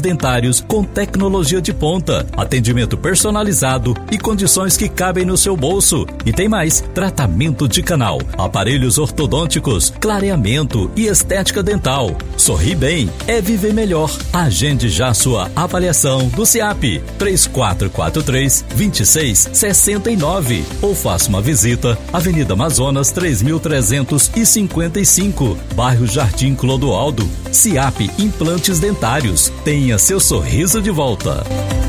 dentários com tecnologia de ponta, atendimento personalizado e condições que cabem no seu bolso. E tem mais, tratamento de canal, aparelhos ortodônticos, clareamento e estética dental. Sorrir bem é viver melhor. Agende já sua avaliação do CIAP 3443-2669 ou faça uma visita Avenida Amazonas 3355, bairro Jardim Clodoaldo. CIAP Implantes Dentários. Tenha seu sorriso de volta.